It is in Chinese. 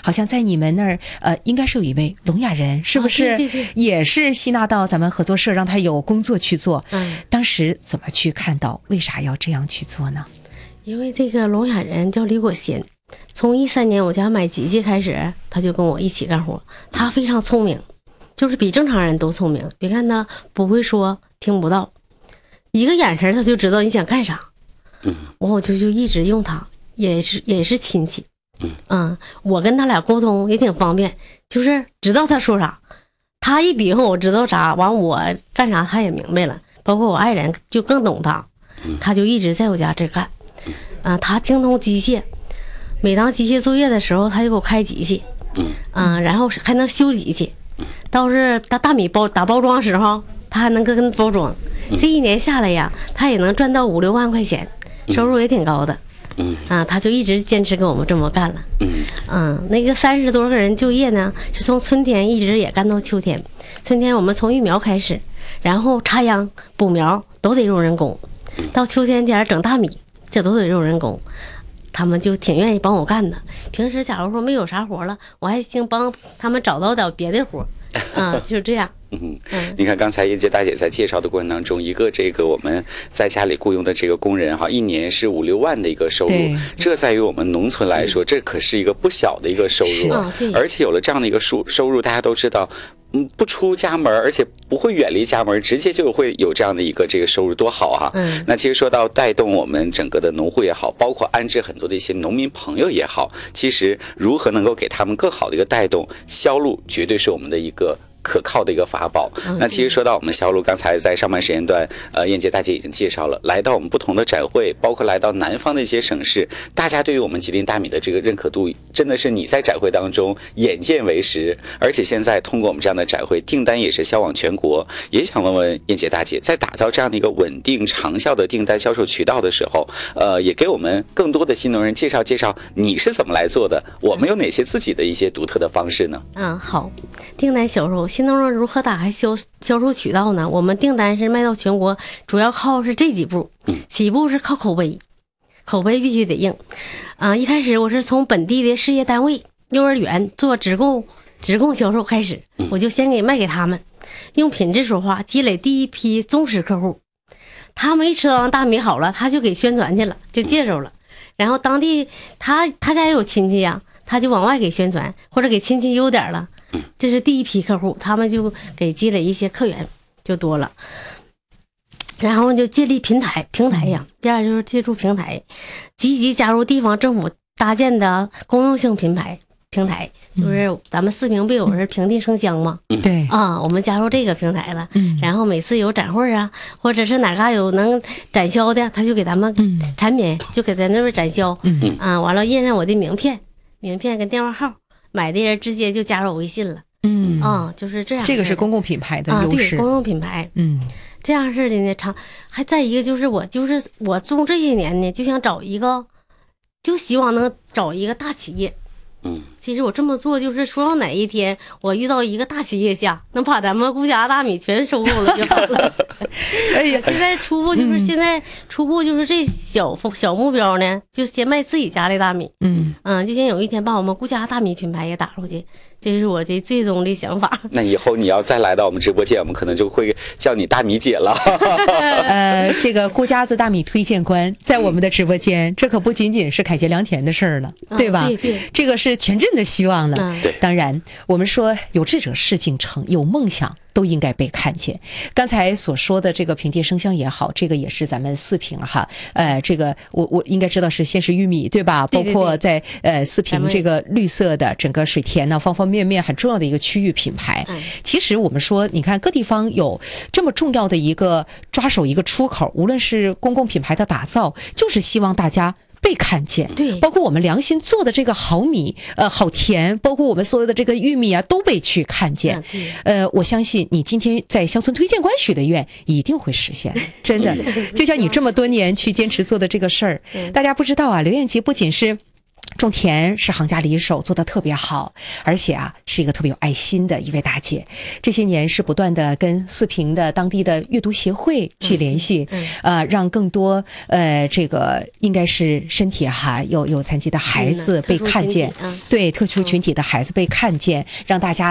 好像在你们那儿应该是有一位聋哑人，是不是？ 对对对， 也是吸纳到咱们合作社，让他有工作去做。当时怎么去看到，为啥要这样去做呢？ 因为这个聋哑人叫李国贤，从13年我家买机器开始，他就跟我一起干活。他非常聪明，就是比正常人都聪明。别看他不会说，听不到，一个眼神他就知道你想干啥。我就一直用他，也是亲戚。我跟他俩沟通也挺方便，就是知道他说啥，他一比划我知道啥，完我干啥他也明白了。包括我爱人就更懂他，他就一直在我家这干。他精通机械，每当机械作业的时候，他就给我开机器，然后还能修机器。倒是大米打包装的时候，他还能跟包装。这一年下来呀，他也能赚到5、6万块钱，收入也挺高的。他就一直坚持跟我们这么干了。那个30多个人就业呢，是从春天一直也干到秋天。春天我们从育苗开始，然后插秧、补苗都得用人工，到秋天点整大米，这都得用人工。他们就挺愿意帮我干的。平时假如说没有啥活了，我还行帮他们找到点别的活。就是这样。 你看刚才燕姐大姐在介绍的过程当中，一个这个我们在家里雇佣的这个工人哈，一年是5、6万的一个收入，这在于我们农村来说，这可是一个不小的一个收入。而且有了这样的一个收入，大家都知道。不出家门，而且不会远离家门，直接就会有这样的一个这个收入，多好啊！那其实说到带动我们整个的农户也好，包括安置很多的一些农民朋友也好，其实如何能够给他们更好的一个带动销路，绝对是我们的一个可靠的一个法宝。那其实说到我们销路，刚才在上半时间段，燕姐大姐已经介绍了，来到我们不同的展会，包括来到南方的一些省市，大家对于我们吉林大米的这个认可度，真的是你在展会当中眼见为实。而且现在通过我们这样的展会，订单也是销往全国。也想问问燕姐大姐，在打造这样的一个稳定长效的订单销售渠道的时候，也给我们更多的新农人介绍介绍你是怎么来做的，我们有哪些自己的一些独特的方式呢？ 好，订单销售。新农人如何打开销售渠道呢？我们订单是卖到全国，主要靠是这几步。起步是靠口碑，口碑必须得硬。一开始我是从本地的事业单位、幼儿园做直供销售开始，我就先卖给他们，用品质说话，积累第一批忠实客户。他们一吃到大米好了，他就给宣传去了，就介绍了。然后当地他家也有亲戚呀，他就往外给宣传，或者给亲戚优点了。这是第一批客户，他们就给积累一些客源就多了。然后就建立平台呀。第二就是借助平台，积极加入地方政府搭建的公用性平台，就是咱们4平不有人平地生香吗？ 对我们加入这个平台了。然后每次有展会啊，或者是哪嘎有能展销的，他就给咱们产品就给咱那边展销。完了印上我的名片跟电话号，买的人直接就加入我微信了。就是这样。这个是公共品牌的优势。 对，公共品牌。这样式的呢，还再一个就是我种这些年呢，就想就希望能找一个大企业。其实我这么做就是说到哪一天我遇到一个大企业家能把咱们顾家大米全收购了就好了。哎呀，现在初步就是这小目标呢，就先卖自己家的大米。就先有一天把我们顾家大米品牌也打出去，这是我的最终的想法。 那以后你要再来到我们直播间，我们可能就会叫你大米姐了。 这个顾家子大米推荐官在我们的直播间，这可不仅仅是凯杰良田的事儿了，对吧？ 对， 这个是全镇的希望了。当然我们说有志者事竟成，有梦想都应该被看见。刚才所说的这个平地生香也好，这个也是咱们4平哈。这个我应该知道是先是玉米对吧？包括在4平这个绿色的整个水田呢，方方面面很重要的一个区域品牌。其实我们说，你看各地方有这么重要的一个抓手一个出口，无论是公共品牌的打造，就是希望大家被看见。 对， 包括我们良心做的这个好米好田，包括我们所有的这个玉米啊，都被去看见。我相信你今天在乡村推荐官许的愿一定会实现，真的。就像你这么多年去坚持做的这个事儿，大家不知道啊，刘燕杰不仅是种田是行家里手，做得特别好，而且啊是一个特别有爱心的一位大姐。这些年是不断的跟四平的当地的阅读协会去联系，让更多这个应该是身体哈有残疾的孩子被看见，对特殊群体的孩子被看见，让大家